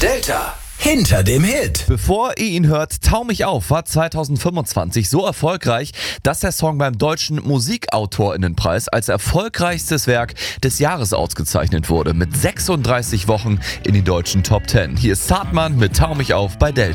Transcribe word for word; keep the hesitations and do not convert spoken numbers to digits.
Delta. Hinter dem Hit. Bevor ihr ihn hört, Tau mich auf war zwanzig fünfundzwanzig so erfolgreich, dass der Song beim Deutschen Musikautorinnenpreis als erfolgreichstes Werk des Jahres ausgezeichnet wurde. Mit sechsunddreißig Wochen in die deutschen Top zehn. Hier ist Zartmann mit Tau mich auf bei Delta.